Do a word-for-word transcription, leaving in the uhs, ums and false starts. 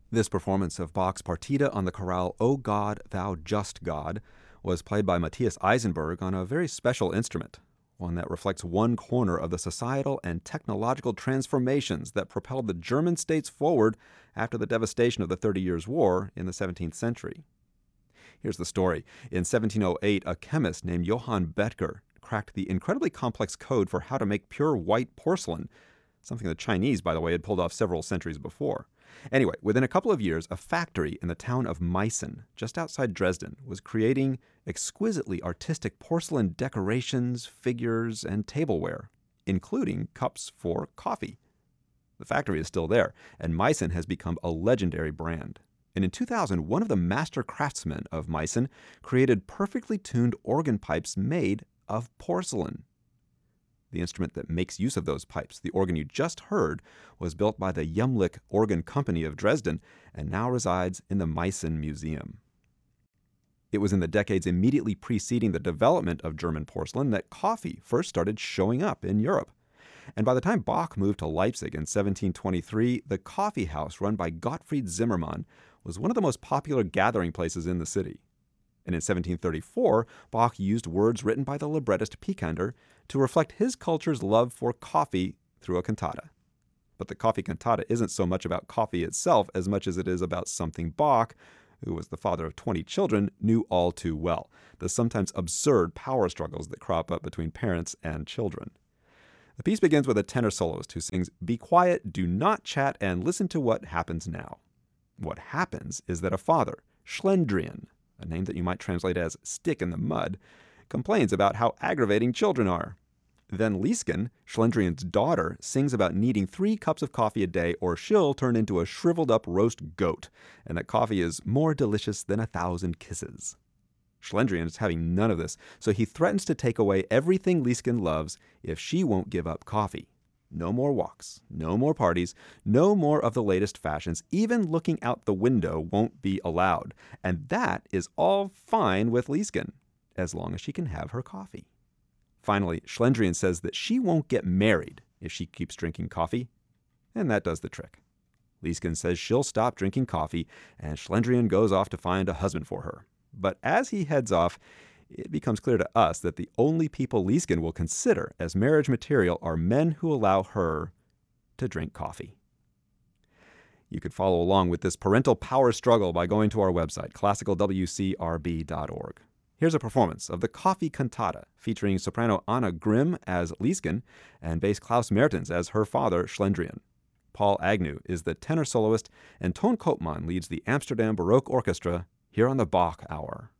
This performance of Bach's Partita on the chorale O God, Thou Just God was played by Matthias Eisenberg on a very special instrument, one that reflects one corner of the societal and technological transformations that propelled the German states forward after the devastation of the Thirty Years' War in the seventeenth century. Here's the story. In seventeen oh eight, a chemist named Johann Bethger cracked the incredibly complex code for how to make pure white porcelain, something the Chinese, by the way, had pulled off several centuries before. Anyway, within a couple of years, a factory in the town of Meissen, just outside Dresden, was creating exquisitely artistic porcelain decorations, figures, and tableware, including cups for coffee. The factory is still there, and Meissen has become a legendary brand. And in two thousand, one of the master craftsmen of Meissen created perfectly tuned organ pipes made of porcelain. The instrument that makes use of those pipes, the organ you just heard, was built by the Jumlich Organ Company of Dresden and now resides in the Meissen Museum. It was in the decades immediately preceding the development of German porcelain that coffee first started showing up in Europe. And by the time Bach moved to Leipzig in seventeen twenty-three, the coffee house run by Gottfried Zimmermann was one of the most popular gathering places in the city. And in seventeen thirty-four, Bach used words written by the librettist Picander to reflect his culture's love for coffee through a cantata. But the coffee cantata isn't so much about coffee itself as much as it is about something Bach, who was the father of twenty children, knew all too well: the sometimes absurd power struggles that crop up between parents and children. The piece begins with a tenor soloist who sings, "Be quiet, do not chat, and listen to what happens now." What happens is that a father, Schlendrian, a name that you might translate as stick in the mud, complains about how aggravating children are. Then Liesken, Schlendrian's daughter, sings about needing three cups of coffee a day or she'll turn into a shriveled up roast goat, and that coffee is more delicious than a thousand kisses. Schlendrian is having none of this, so he threatens to take away everything Liesken loves if she won't give up coffee. No more walks, no more parties, no more of the latest fashions. Even looking out the window won't be allowed. And that is all fine with Liesken, as long as she can have her coffee. Finally, Schlendrian says that she won't get married if she keeps drinking coffee, and that does the trick. Liesken says she'll stop drinking coffee, and Schlendrian goes off to find a husband for her. But as he heads off, it becomes clear to us that the only people Liesken will consider as marriage material are men who allow her to drink coffee. You could follow along with this parental power struggle by going to our website, classical w c r b dot org. Here's a performance of the Coffee Cantata, featuring soprano Anna Grimm as Liesken and bass Klaus Mertens as her father, Schlendrian. Paul Agnew is the tenor soloist, and Ton Koopman leads the Amsterdam Baroque Orchestra here on the Bach Hour.